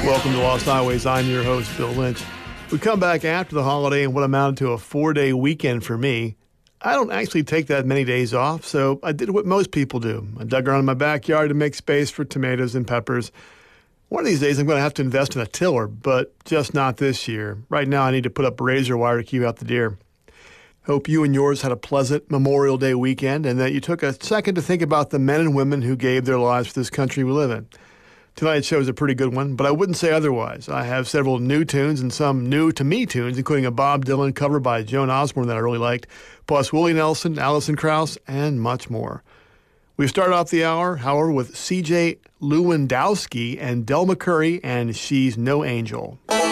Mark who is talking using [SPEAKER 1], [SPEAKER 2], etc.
[SPEAKER 1] Welcome to Lost Highways. I'm your host, Bill Lynch. We come back after the holiday and what amounted to a 4-day weekend for me. I don't actually take that many days off, so I did what most people do. I dug around in my backyard to make space for tomatoes and peppers. One of these days I'm going to have to invest in a tiller, but just not this year. Right now I need to put up razor wire to keep out the deer. Hope you and yours had a pleasant Memorial Day weekend and that you took a second to think about the men and women who gave their lives for this country we live in. Tonight's show is a pretty good one, but I wouldn't say otherwise. I have several new tunes and some new-to-me tunes, including a Bob Dylan cover by Joan Osborne that I really liked, plus Willie Nelson, Alison Krauss, and much more. We start off the hour, however, with C.J. Lewandowski and Del McCurry and She's No Angel.